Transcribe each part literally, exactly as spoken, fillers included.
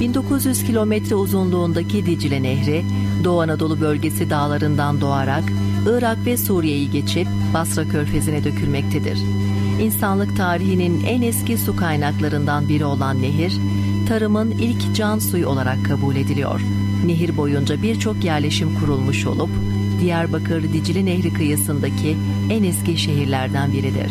bin dokuz yüz kilometre uzunluğundaki Dicle Nehri, Doğu Anadolu bölgesi dağlarından doğarak Irak ve Suriye'yi geçip Basra Körfezi'ne dökülmektedir. İnsanlık tarihinin en eski su kaynaklarından biri olan nehir, tarımın ilk can suyu olarak kabul ediliyor. Nehir boyunca birçok yerleşim kurulmuş olup, Diyarbakır Dicle Nehri kıyısındaki en eski şehirlerden biridir.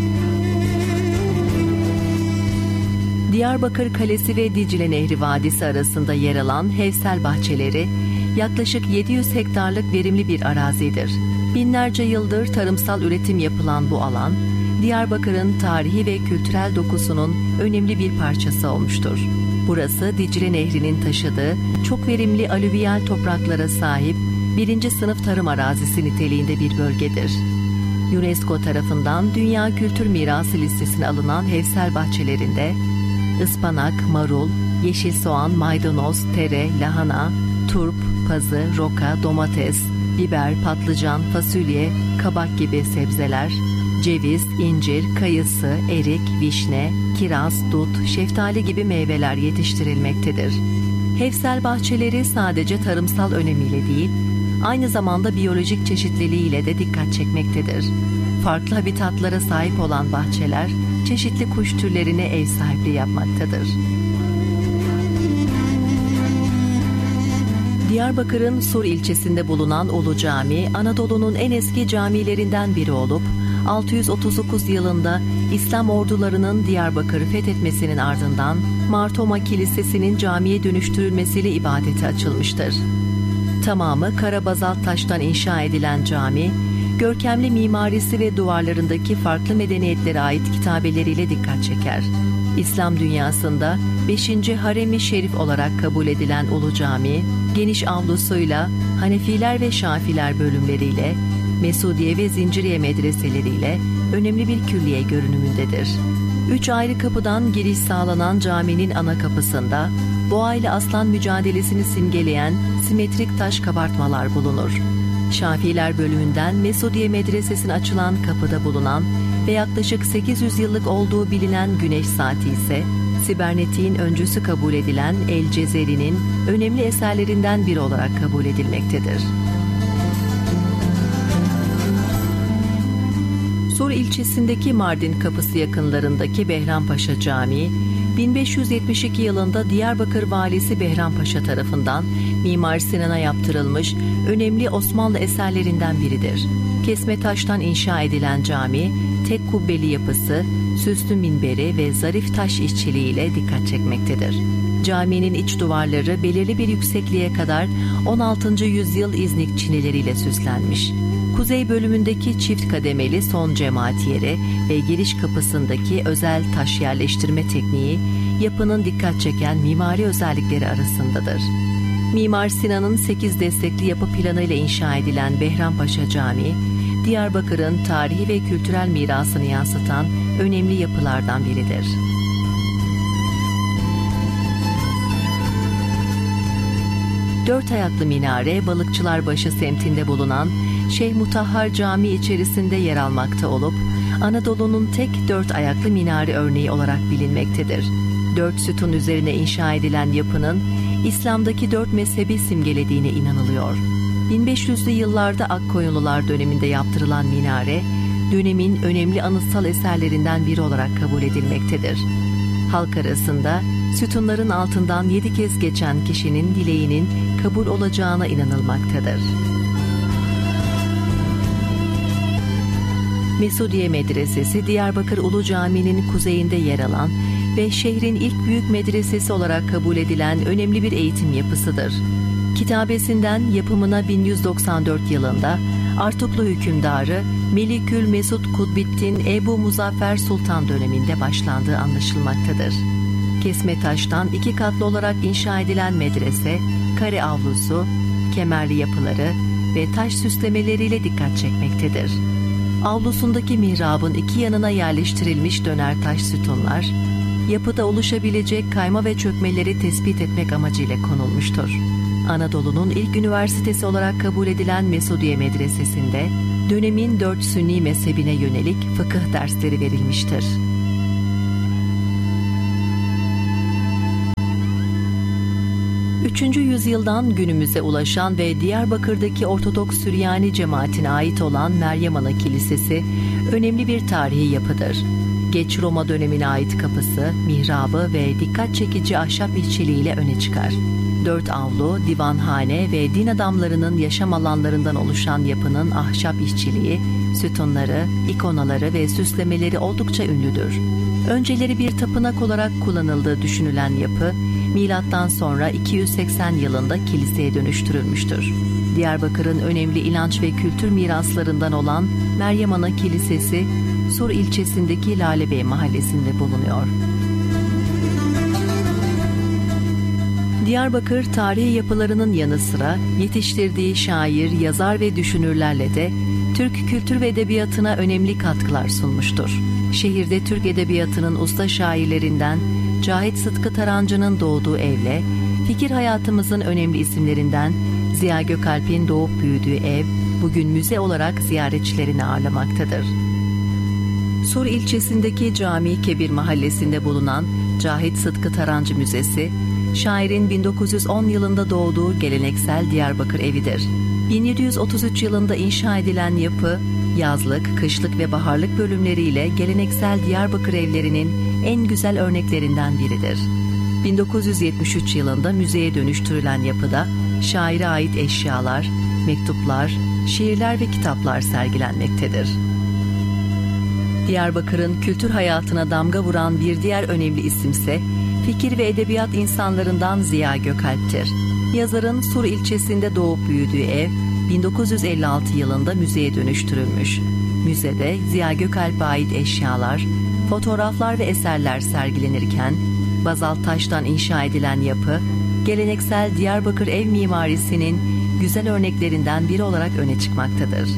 Diyarbakır Kalesi ve Dicle Nehri Vadisi arasında yer alan Hevsel Bahçeleri, yaklaşık yedi yüz hektarlık verimli bir arazidir. Binlerce yıldır tarımsal üretim yapılan bu alan, Diyarbakır'ın tarihi ve kültürel dokusunun önemli bir parçası olmuştur. Burası Dicle Nehri'nin taşıdığı çok verimli alüvyal topraklara sahip birinci sınıf tarım arazisi niteliğinde bir bölgedir. UNESCO tarafından Dünya Kültür Mirası listesine alınan Hevsel Bahçelerinde ıspanak, marul, yeşil soğan, maydanoz, tere, lahana, turp, pazı, roka, domates, biber, patlıcan, fasulye, kabak gibi sebzeler, ceviz, incir, kayısı, erik, vişne, kiraz, dut, şeftali gibi meyveler yetiştirilmektedir. Hevsel bahçeleri sadece tarımsal önemiyle değil, aynı zamanda biyolojik çeşitliliğiyle de dikkat çekmektedir. Farklı habitatlara sahip olan bahçeler, çeşitli kuş türlerine ev sahipliği yapmaktadır. Diyarbakır'ın Sur ilçesinde bulunan Ulu Cami, Anadolu'nun en eski camilerinden biri olup, altı yüz otuz dokuz yılında İslam ordularının Diyarbakır'ı fethetmesinin ardından Martoma Kilisesi'nin camiye dönüştürülmesiyle ibadete açılmıştır. Tamamı kara bazalt taştan inşa edilen cami, görkemli mimarisi ve duvarlarındaki farklı medeniyetlere ait kitabeleriyle dikkat çeker. İslam dünyasında beşinci Harem-i Şerif olarak kabul edilen Ulu Cami, geniş avlusuyla, Hanefiler ve Şafiler bölümleriyle, Mesudiye ve Zinciriye medreseleriyle önemli bir külliye görünümündedir. Üç ayrı kapıdan giriş sağlanan caminin ana kapısında, boğa ile aslan mücadelesini simgeleyen simetrik taş kabartmalar bulunur. Şafiler bölümünden Mesudiye medresesine açılan kapıda bulunan ve yaklaşık sekiz yüz yıllık olduğu bilinen güneş saati ise, sibernetiğin öncüsü kabul edilen El Cezeri'nin önemli eserlerinden biri olarak kabul edilmektedir. Sur ilçesindeki Mardin Kapısı yakınlarındaki Behrampaşa Camii, bin beş yüz yetmiş iki yılında Diyarbakır Valisi Behrampaşa tarafından Mimar Sinan'a yaptırılmış önemli Osmanlı eserlerinden biridir. Kesme taştan inşa edilen cami, tek kubbeli yapısı, süslü minberi ve zarif taş işçiliğiyle dikkat çekmektedir. Caminin iç duvarları belirli bir yüksekliğe kadar on altıncı yüzyıl İznik çinileriyle süslenmiş. Kuzey bölümündeki çift kademeli son cemaat yeri ve giriş kapısındaki özel taş yerleştirme tekniği yapının dikkat çeken mimari özellikleri arasındadır. Mimar Sinan'ın sekiz destekli yapı planıyla inşa edilen Behrampaşa Camii, Diyarbakır'ın tarihi ve kültürel mirasını yansıtan önemli yapılardan biridir. Dört ayaklı minare, Balıkçılarbaşı semtinde bulunan Şeyh Mutahhar Camii içerisinde yer almakta olup, Anadolu'nun tek dört ayaklı minare örneği olarak bilinmektedir. Dört sütun üzerine inşa edilen yapının, İslam'daki dört mezhebi simgelediğine inanılıyor. bin beş yüzlü yıllarda Akkoyunlular döneminde yaptırılan minare, dönemin önemli anıtsal eserlerinden biri olarak kabul edilmektedir. Halk arasında sütunların altından yedi kez geçen kişinin dileğinin kabul olacağına inanılmaktadır. Mesudiye Medresesi, Diyarbakır Ulu Camii'nin kuzeyinde yer alan ve şehrin ilk büyük medresesi olarak kabul edilen önemli bir eğitim yapısıdır. Kitabesinden yapımına bin yüz doksan dört yılında Artuklu hükümdarı Melikül Mesud Kudbettin Ebu Muzaffer Sultan döneminde başlandığı anlaşılmaktadır. Kesme taştan iki katlı olarak inşa edilen medrese, kare avlusu, kemerli yapıları ve taş süslemeleriyle dikkat çekmektedir. Avlusundaki mihrabın iki yanına yerleştirilmiş döner taş sütunlar, yapıda oluşabilecek kayma ve çökmeleri tespit etmek amacıyla konulmuştur. Anadolu'nun ilk üniversitesi olarak kabul edilen Mesudiye Medresesi'nde dönemin dört Sünni mezhebine yönelik fıkıh dersleri verilmiştir. üçüncü yüzyıldan günümüze ulaşan ve Diyarbakır'daki Ortodoks Süryani cemaatine ait olan Meryem Ana Kilisesi önemli bir tarihi yapıdır. Geç Roma dönemine ait kapısı, mihrabı ve dikkat çekici ahşap işçiliğiyle öne çıkar. Dört avlu, divanhane ve din adamlarının yaşam alanlarından oluşan yapının ahşap işçiliği, sütunları, ikonaları ve süslemeleri oldukça ünlüdür. Önceleri bir tapınak olarak kullanıldığı düşünülen yapı, milattan sonra iki yüz seksen yılında kiliseye dönüştürülmüştür. Diyarbakır'ın önemli inanç ve kültür miraslarından olan Meryem Ana Kilisesi, Sur ilçesindeki Lalebey mahallesinde bulunuyor. Diyarbakır, tarihi yapılarının yanı sıra yetiştirdiği şair, yazar ve düşünürlerle de Türk kültür ve edebiyatına önemli katkılar sunmuştur. Şehirde Türk edebiyatının usta şairlerinden Cahit Sıtkı Tarancı'nın doğduğu evle, fikir hayatımızın önemli isimlerinden Ziya Gökalp'in doğup büyüdüğü ev, bugün müze olarak ziyaretçilerini ağırlamaktadır. Sur ilçesindeki Cami Kebir mahallesinde bulunan Cahit Sıtkı Tarancı Müzesi, şairin bin dokuz yüz on yılında doğduğu geleneksel Diyarbakır evidir. bin yedi yüz otuz üç yılında inşa edilen yapı, yazlık, kışlık ve baharlık bölümleriyle geleneksel Diyarbakır evlerinin en güzel örneklerinden biridir. bin dokuz yüz yetmiş üç yılında müzeye dönüştürülen yapıda şaire ait eşyalar, mektuplar, şiirler ve kitaplar sergilenmektedir. Diyarbakır'ın kültür hayatına damga vuran bir diğer önemli isimse fikir ve edebiyat insanlarından Ziya Gökalp'tir. Yazarın Sur ilçesinde doğup büyüdüğü ev bin dokuz yüz elli altı yılında müzeye dönüştürülmüş. Müzede Ziya Gökalp'e ait eşyalar, fotoğraflar ve eserler sergilenirken, bazalt taştan inşa edilen yapı, geleneksel Diyarbakır ev mimarisinin güzel örneklerinden biri olarak öne çıkmaktadır.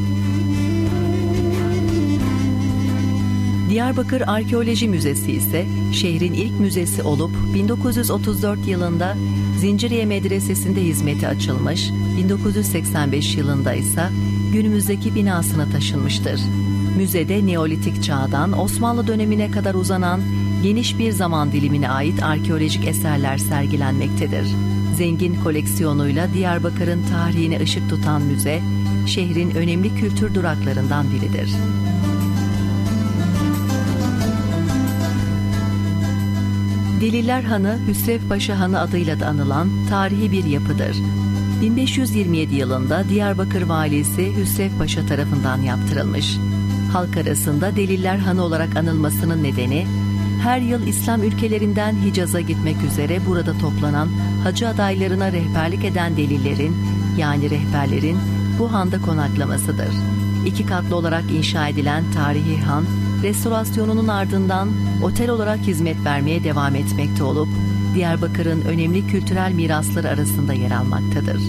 Diyarbakır Arkeoloji Müzesi ise şehrin ilk müzesi olup bin dokuz yüz otuz dört yılında Zinciriye Medresesi'nde hizmete açılmış, bin dokuz yüz seksen beş yılında ise günümüzdeki binasına taşınmıştır. Müzede Neolitik çağdan Osmanlı dönemine kadar uzanan geniş bir zaman dilimine ait arkeolojik eserler sergilenmektedir. Zengin koleksiyonuyla Diyarbakır'ın tarihine ışık tutan müze, şehrin önemli kültür duraklarından biridir. Deliller Hanı, Hüsrev Paşa Hanı adıyla da anılan tarihi bir yapıdır. bin beş yüz yirmi yedi yılında Diyarbakır valisi Hüsrev Paşa tarafından yaptırılmış. Halk arasında Deliller Hanı olarak anılmasının nedeni, her yıl İslam ülkelerinden Hicaz'a gitmek üzere burada toplanan hacı adaylarına rehberlik eden delillerin, yani rehberlerin bu handa konaklamasıdır. İki katlı olarak inşa edilen tarihi han, restorasyonunun ardından otel olarak hizmet vermeye devam etmekte olup, Diyarbakır'ın önemli kültürel mirasları arasında yer almaktadır.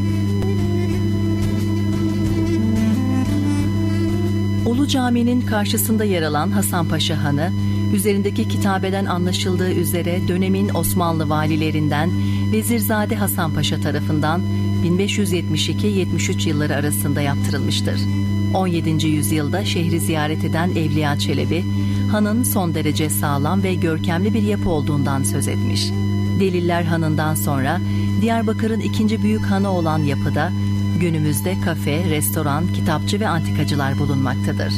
Ulu Cami'nin karşısında yer alan Hasanpaşa Hanı, üzerindeki kitabeden anlaşıldığı üzere dönemin Osmanlı valilerinden Vezirzade Hasanpaşa tarafından bin beş yüz yetmiş iki yetmiş üç yılları arasında yaptırılmıştır. on yedinci yüzyılda şehri ziyaret eden Evliya Çelebi, hanın son derece sağlam ve görkemli bir yapı olduğundan söz etmiş. Deliller Hanı'ndan sonra Diyarbakır'ın ikinci büyük hanı olan yapıda günümüzde kafe, restoran, kitapçı ve antikacılar bulunmaktadır.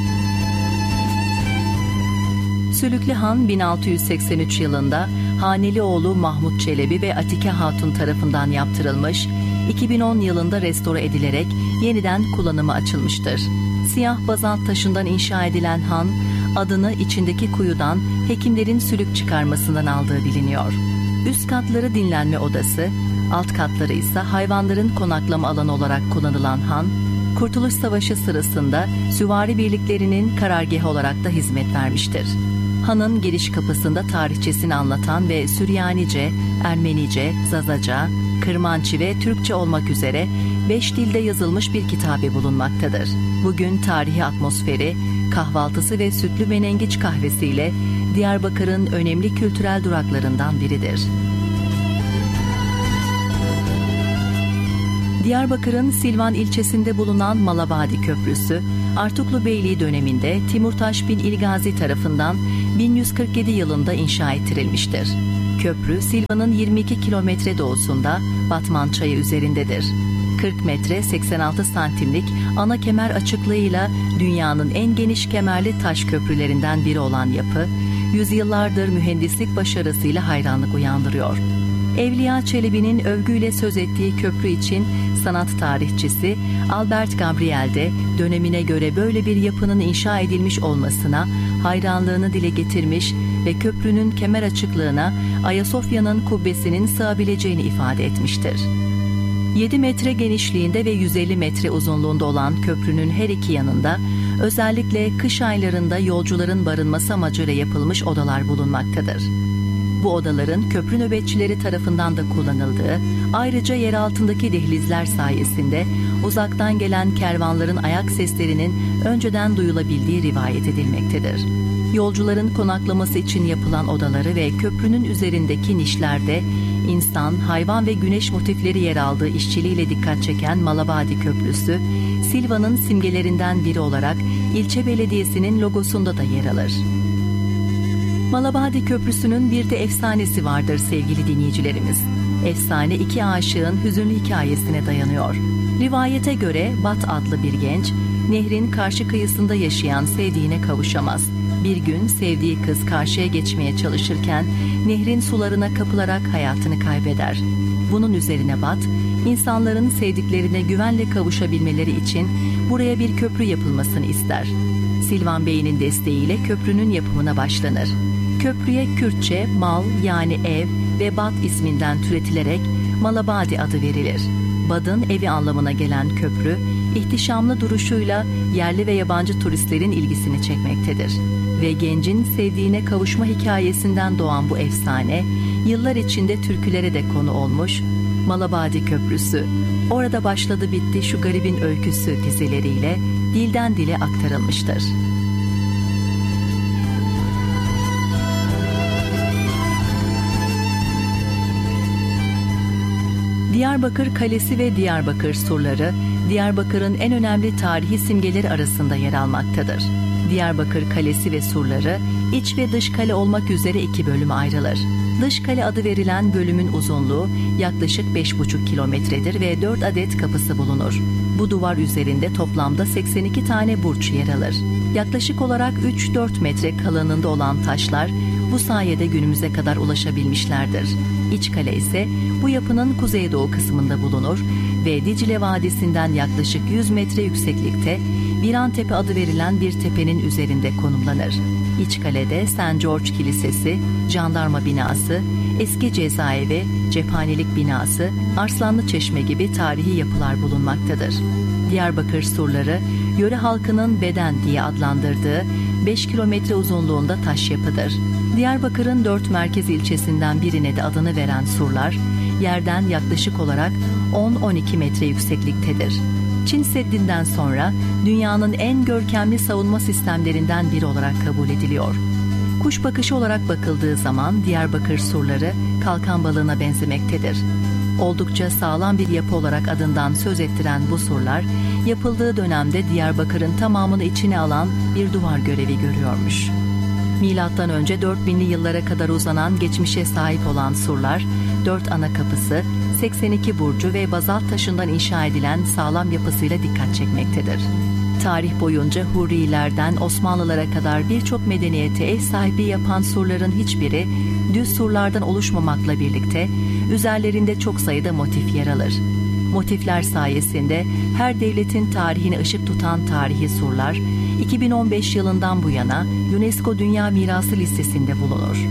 Sülüklü Han bin altı yüz seksen üç yılında Hanelioğlu Mahmut Çelebi ve Atike Hatun tarafından yaptırılmış, iki bin on yılında restore edilerek yeniden kullanıma açılmıştır. Siyah bazalt taşından inşa edilen han, adını içindeki kuyudan hekimlerin sülük çıkarmasından aldığı biliniyor. Üst katları dinlenme odası, alt katları ise hayvanların konaklama alanı olarak kullanılan han, Kurtuluş Savaşı sırasında süvari birliklerinin karargahı olarak da hizmet vermiştir. Hanın giriş kapısında tarihçesini anlatan ve Süryanice, Ermenice, Zazaca, Kırmançı ve Türkçe olmak üzere beş dilde yazılmış bir kitabe bulunmaktadır. Bugün tarihi atmosferi, kahvaltısı ve sütlü menengiç kahvesiyle Diyarbakır'ın önemli kültürel duraklarından biridir. Diyarbakır'ın Silvan ilçesinde bulunan Malabadi Köprüsü, Artuklu Beyliği döneminde Timurtaş bin İlgazi tarafından bin yüz kırk yedi yılında inşa ettirilmiştir. Köprü, Silvan'ın yirmi iki kilometre doğusunda Batman Çayı üzerindedir. kırk metre seksen altı santimlik ana kemer açıklığıyla dünyanın en geniş kemerli taş köprülerinden biri olan yapı, yüzyıllardır mühendislik başarısıyla hayranlık uyandırıyor. Evliya Çelebi'nin övgüyle söz ettiği köprü için sanat tarihçisi Albert Gabriel de dönemine göre böyle bir yapının inşa edilmiş olmasına hayranlığını dile getirmiş ve köprünün kemer açıklığına Ayasofya'nın kubbesinin sığabileceğini ifade etmiştir. yedi metre genişliğinde ve yüz elli metre uzunluğunda olan köprünün her iki yanında özellikle kış aylarında yolcuların barınması amacıyla yapılmış odalar bulunmaktadır. Bu odaların köprü nöbetçileri tarafından da kullanıldığı, ayrıca yer altındaki dehlizler sayesinde uzaktan gelen kervanların ayak seslerinin önceden duyulabildiği rivayet edilmektedir. Yolcuların konaklaması için yapılan odaları ve köprünün üzerindeki nişlerde insan, hayvan ve güneş motifleri yer aldığı işçiliğiyle dikkat çeken Malabadi Köprüsü, Silvan'ın simgelerinden biri olarak ilçe belediyesinin logosunda da yer alır. Malabadi Köprüsü'nün bir de efsanesi vardır sevgili dinleyicilerimiz. Efsane iki aşığın hüzünlü hikayesine dayanıyor. Rivayete göre Bat adlı bir genç, nehrin karşı kıyısında yaşayan sevdiğine kavuşamaz. Bir gün sevdiği kız karşıya geçmeye çalışırken nehrin sularına kapılarak hayatını kaybeder. Bunun üzerine Bat, insanların sevdiklerine güvenle kavuşabilmeleri için buraya bir köprü yapılmasını ister. Silvan Bey'in desteğiyle köprünün yapımına başlanır. Köprüye Kürtçe mal yani ev ve Bat isminden türetilerek Malabadi adı verilir. Bad'ın evi anlamına gelen köprü, ihtişamlı duruşuyla yerli ve yabancı turistlerin ilgisini çekmektedir. Ve gencin sevdiğine kavuşma hikayesinden doğan bu efsane, yıllar içinde türkülere de konu olmuş, Malabadi Köprüsü, orada başladı bitti şu garibin öyküsü dizeleriyle dilden dile aktarılmıştır. Diyarbakır Kalesi ve Diyarbakır surları, Diyarbakır'ın en önemli tarihi simgeleri arasında yer almaktadır. Diyarbakır Kalesi ve surları, iç ve dış kale olmak üzere iki bölüme ayrılır. Dış kale adı verilen bölümün uzunluğu yaklaşık beş buçuk kilometredir ve dört adet kapısı bulunur. Bu duvar üzerinde toplamda seksen iki tane burç yer alır. Yaklaşık olarak üç dört metre kalınlığında olan taşlar bu sayede günümüze kadar ulaşabilmişlerdir. İç kale ise bu yapının kuzeydoğu kısmında bulunur ve Dicle Vadisi'nden yaklaşık yüz metre yükseklikte Virantepe adı verilen bir tepenin üzerinde konumlanır. İç kalede Saint George Kilisesi, jandarma binası, eski cezaevi, cephanelik binası, Arslanlı Çeşme gibi tarihi yapılar bulunmaktadır. Diyarbakır surları, yöre halkının beden diye adlandırdığı beş kilometre uzunluğunda taş yapıdır. Diyarbakır'ın dört merkez ilçesinden birine de adını veren surlar, yerden yaklaşık olarak on on iki metre yüksekliktedir. Çin Seddi'nden sonra dünyanın en görkemli savunma sistemlerinden biri olarak kabul ediliyor. Kuş bakışı olarak bakıldığı zaman Diyarbakır surları kalkan balığına benzemektedir. Oldukça sağlam bir yapı olarak adından söz ettiren bu surlar, yapıldığı dönemde Diyarbakır'ın tamamını içine alan bir duvar görevi görüyormuş. Milattan önce dört binli yıllara kadar uzanan geçmişe sahip olan surlar, dört ana kapısı, seksen iki burcu ve bazalt taşından inşa edilen sağlam yapısıyla dikkat çekmektedir. Tarih boyunca Hurrilerden Osmanlılara kadar birçok medeniyete ev sahipliği yapan surların hiçbiri düz surlardan oluşmamakla birlikte üzerlerinde çok sayıda motif yer alır. Motifler sayesinde her devletin tarihine ışık tutan tarihi surlar, iki bin on beş yılından bu yana UNESCO Dünya Mirası listesinde bulunur.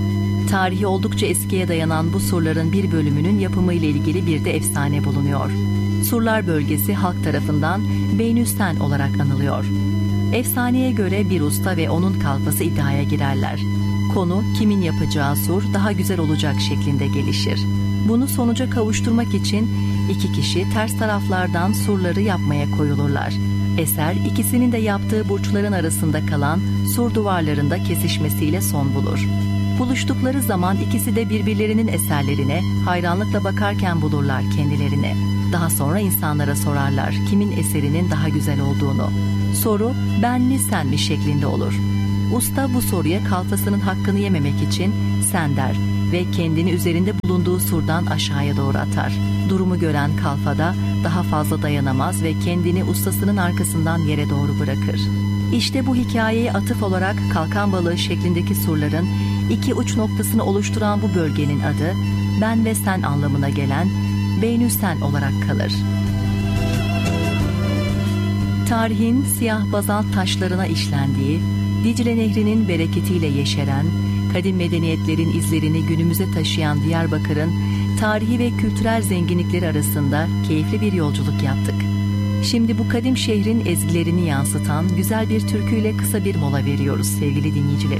Tarihi oldukça eskiye dayanan bu surların bir bölümünün yapımı ile ilgili bir de efsane bulunuyor. Surlar bölgesi halk tarafından Beynüsten olarak anılıyor. Efsaneye göre bir usta ve onun kalfası iddiaya girerler. Konu kimin yapacağı sur daha güzel olacak şeklinde gelişir. Bunu sonuca kavuşturmak için iki kişi ters taraflardan surları yapmaya koyulurlar. Eser ikisinin de yaptığı burçların arasında kalan sur duvarlarında kesişmesiyle son bulur. Buluştukları zaman ikisi de birbirlerinin eserlerine hayranlıkla bakarken bulurlar kendilerini. Daha sonra insanlara sorarlar kimin eserinin daha güzel olduğunu. Soru ben mi sen mi şeklinde olur. Usta bu soruya kalfasının hakkını yememek için sen der ve kendini üzerinde bulunduğu surdan aşağıya doğru atar. Durumu gören kalfada daha fazla dayanamaz ve kendini ustasının arkasından yere doğru bırakır. İşte bu hikayeye atıf olarak kalkan balığı şeklindeki surların iki uç noktasını oluşturan bu bölgenin adı ben ve sen anlamına gelen Beynüsen olarak kalır. Tarihin siyah bazalt taşlarına işlendiği, Dicle Nehri'nin bereketiyle yeşeren, kadim medeniyetlerin izlerini günümüze taşıyan Diyarbakır'ın tarihi ve kültürel zenginlikleri arasında keyifli bir yolculuk yaptık. Şimdi bu kadim şehrin ezgilerini yansıtan güzel bir türküyle kısa bir mola veriyoruz sevgili dinleyiciler.